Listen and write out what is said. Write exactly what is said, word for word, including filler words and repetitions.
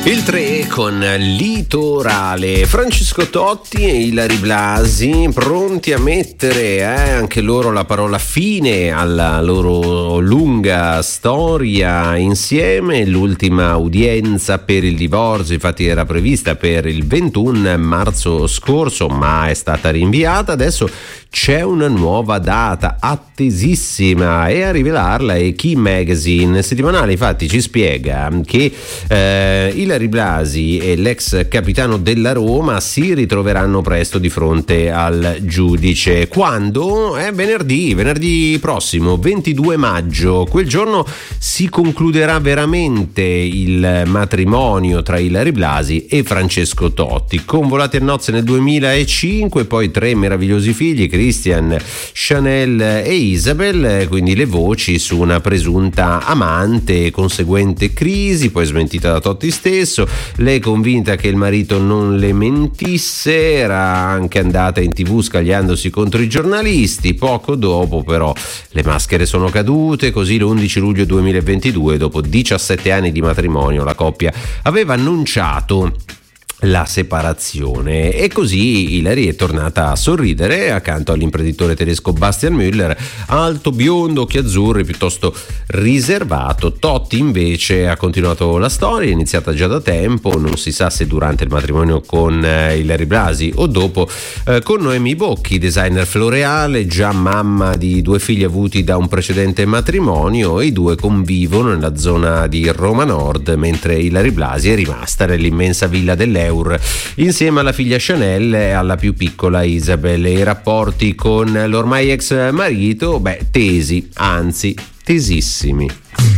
Il tre con Litorale. Francesco Totti e Ilary Blasi pronti a mettere eh, anche loro la parola fine alla loro lunga storia insieme. L'ultima udienza per il divorzio infatti era prevista per il ventuno marzo scorso, ma è stata rinviata. Adesso c'è una nuova data attesissima e a rivelarla è Key Magazine. Settimanale infatti ci spiega che eh, Ilary Blasi e l'ex capitano della Roma si ritroveranno presto di fronte al giudice. Quando? È venerdì, venerdì prossimo, ventidue maggio. Quel giorno si concluderà veramente il matrimonio tra Ilary Blasi e Francesco Totti. Convolati a nozze nel duemilacinque, poi tre meravigliosi figli, Christian, Chanel e Isabel, quindi le voci su una presunta amante e conseguente crisi, poi smentita da Totti stesso. Lei è convinta che il marito non le mentisse, era anche andata in tv scagliandosi contro i giornalisti. Poco dopo però le maschere sono cadute, così l'undici luglio duemilaventidue, dopo diciassette anni di matrimonio, la coppia aveva annunciato la separazione e così Ilary è tornata a sorridere accanto all'imprenditore tedesco Bastian Müller, alto, biondo, occhi azzurri, piuttosto riservato. Totti invece ha continuato la storia iniziata già da tempo, non si sa se durante il matrimonio con eh, Ilary Blasi o dopo, eh, con Noemi Bocchi, designer floreale, già mamma di due figli avuti da un precedente matrimonio, e i due convivono nella zona di Roma Nord, mentre Ilary Blasi è rimasta nell'immensa villa dell'E insieme alla figlia Chanel e alla più piccola Isabel. I rapporti con l'ormai ex marito, beh, tesi, anzi tesissimi.